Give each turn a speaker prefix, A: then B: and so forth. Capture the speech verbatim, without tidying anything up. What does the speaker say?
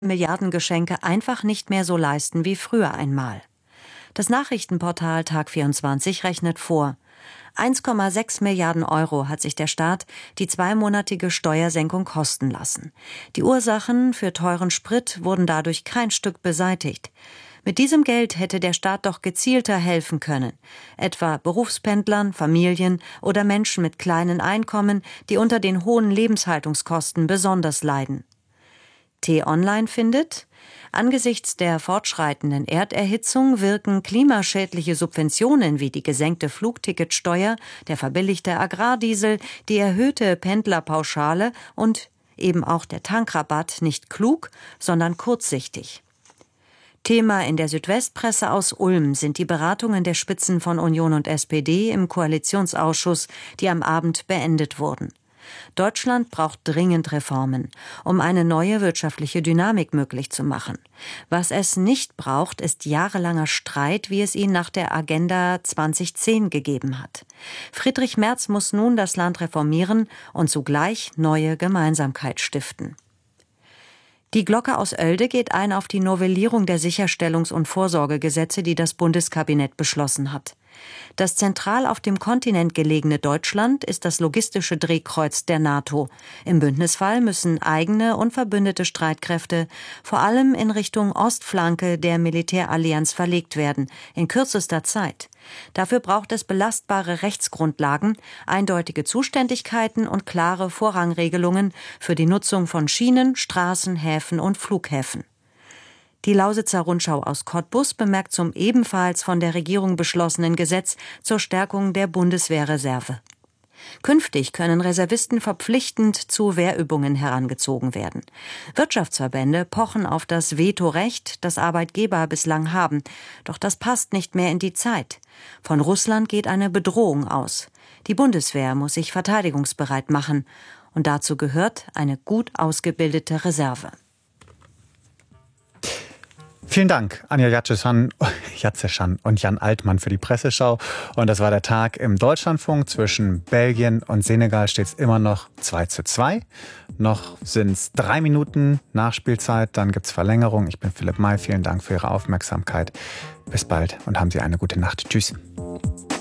A: Milliardengeschenke einfach nicht mehr so leisten wie früher einmal. Das Nachrichtenportal Tag vierundzwanzig rechnet vor. eins Komma sechs Milliarden Euro hat sich der Staat die zweimonatige Steuersenkung kosten lassen. Die Ursachen für teuren Sprit wurden dadurch kein Stück beseitigt. Mit diesem Geld hätte der Staat doch gezielter helfen können, etwa Berufspendlern, Familien oder Menschen mit kleinen Einkommen, die unter den hohen Lebenshaltungskosten besonders leiden. T-Online findet, angesichts der fortschreitenden Erderhitzung wirken klimaschädliche Subventionen wie die gesenkte Flugticketsteuer, der verbilligte Agrardiesel, die erhöhte Pendlerpauschale und eben auch der Tankrabatt nicht klug, sondern kurzsichtig. Thema in der Südwestpresse aus Ulm sind die Beratungen der Spitzen von Union und S P D im Koalitionsausschuss, die am Abend beendet wurden. Deutschland braucht dringend Reformen, um eine neue wirtschaftliche Dynamik möglich zu machen. Was es nicht braucht, ist jahrelanger Streit, wie es ihn nach der Agenda zweitausendzehn gegeben hat. Friedrich Merz muss nun das Land reformieren und zugleich neue Gemeinsamkeit stiften. Die Glocke aus Oelde geht ein auf die Novellierung der Sicherstellungs- und Vorsorgegesetze, die das Bundeskabinett beschlossen hat. Das zentral auf dem Kontinent gelegene Deutschland ist das logistische Drehkreuz der NATO. Im Bündnisfall müssen eigene und verbündete Streitkräfte vor allem in Richtung Ostflanke der Militärallianz verlegt werden, in kürzester Zeit. Dafür braucht es belastbare Rechtsgrundlagen, eindeutige Zuständigkeiten und klare Vorrangregelungen für die Nutzung von Schienen, Straßen, Häfen und Flughäfen. Die Lausitzer Rundschau aus Cottbus bemerkt zum ebenfalls von der Regierung beschlossenen Gesetz zur Stärkung der Bundeswehrreserve. Künftig können Reservisten verpflichtend zu Wehrübungen herangezogen werden. Wirtschaftsverbände pochen auf das Vetorecht, das Arbeitgeber bislang haben. Doch das passt nicht mehr in die Zeit. Von Russland geht eine Bedrohung aus. Die Bundeswehr muss sich verteidigungsbereit machen. Und dazu gehört eine gut ausgebildete Reserve.
B: Vielen Dank, Anja Jatzeschan und Jan Altmann für die Presseschau. Und das war der Tag im Deutschlandfunk. Zwischen Belgien und Senegal steht es immer noch zwei zu zwei. Noch sind es drei Minuten Nachspielzeit, dann gibt es Verlängerung. Ich bin Philipp May, vielen Dank für Ihre Aufmerksamkeit. Bis bald und haben Sie eine gute Nacht. Tschüss.